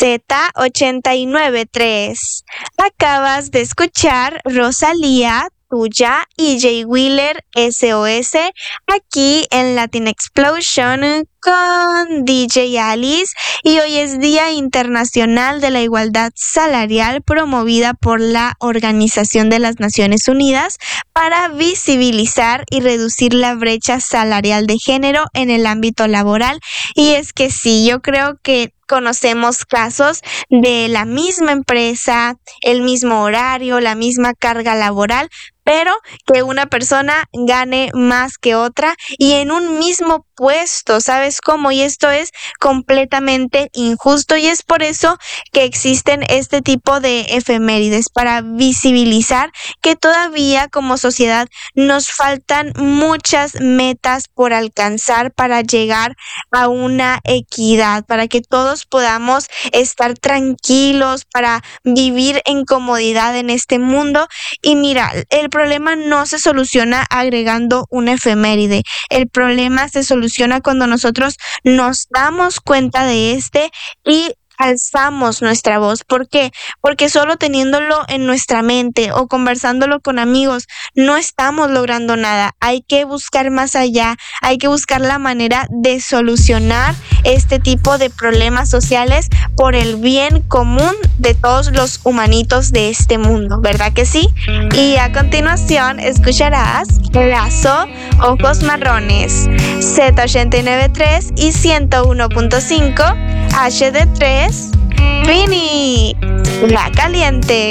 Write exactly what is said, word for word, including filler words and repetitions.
Z ochenta y nueve tres. Acabas de escuchar Rosalía, Tuya y Jay Wheeler S O S aquí en Latin Explosion con D J Alice, y hoy es Día Internacional de la Igualdad Salarial, promovida por la Organización de las Naciones Unidas para visibilizar y reducir la brecha salarial de género en el ámbito laboral. Y es que sí, yo creo que conocemos casos de la misma empresa, el mismo horario, la misma carga laboral, pero que una persona gane más que otra y en un mismo puesto, ¿sabes cómo? Y esto es completamente injusto, y es por eso que existen este tipo de efemérides, para visibilizar que todavía como sociedad nos faltan muchas metas por alcanzar para llegar a una equidad, para que todos podamos estar tranquilos, para vivir en comodidad en este mundo. Y mira, el problema no se soluciona agregando una efeméride. El problema se soluciona cuando nosotros nos damos cuenta de este y alzamos nuestra voz. ¿Por qué? Porque solo teniéndolo en nuestra mente o conversándolo con amigos no estamos logrando nada. Hay que buscar más allá, hay que buscar la manera de solucionar este tipo de problemas sociales por el bien común de todos los humanitos de este mundo, ¿verdad que sí? Y a continuación escucharás Lazo, Ojos Marrones, Z ochenta y nueve tres y ciento uno punto cinco H D tres, Vini, La Caliente.